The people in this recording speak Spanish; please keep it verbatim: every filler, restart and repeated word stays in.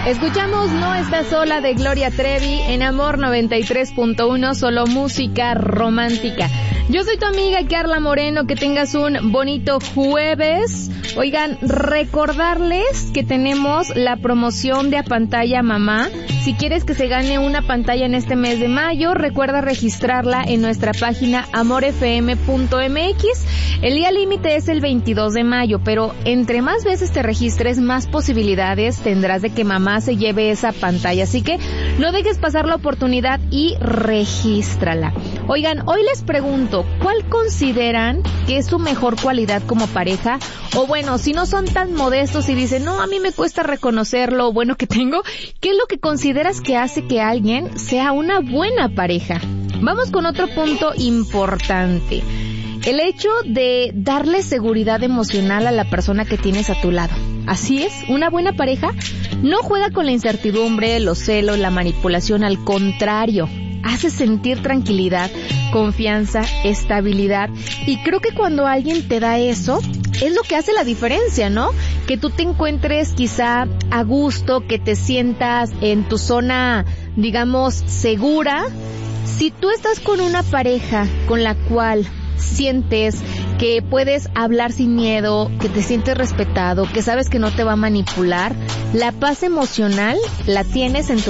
Escuchamos No Estás Sola de Gloria Trevi en Amor noventa y tres punto uno, solo música romántica. Yo soy tu amiga Carla Moreno, que tengas un bonito jueves. Oigan, recordarles que tenemos la promoción de A Pantalla Mamá. Si quieres que se gane una pantalla en este mes de mayo, recuerda registrarla en nuestra página amor f m punto m x. El día límite es el veintidós de mayo, pero entre más veces te registres, más posibilidades tendrás de que mamá se lleve esa pantalla. Así que no dejes pasar la oportunidad y regístrala. Oigan, hoy les pregunto, ¿cuál consideran que es su mejor cualidad como pareja? O bueno, si no son tan modestos y dicen, no, a mí me cuesta reconocer lo bueno que tengo, ¿qué es lo que consideras que hace que alguien sea una buena pareja? Vamos con otro punto importante. El hecho de darle seguridad emocional a la persona que tienes a tu lado. Así es, una buena pareja no juega con la incertidumbre, los celos, la manipulación, al contrario, hace sentir tranquilidad, confianza, estabilidad. Y creo que cuando alguien te da eso, es lo que hace la diferencia, ¿no? Que tú te encuentres quizá a gusto, que te sientas en tu zona, digamos, segura. Si tú estás con una pareja con la cual sientes que puedes hablar sin miedo, que te sientes respetado, que sabes que no te va a manipular, la paz emocional la tienes en tu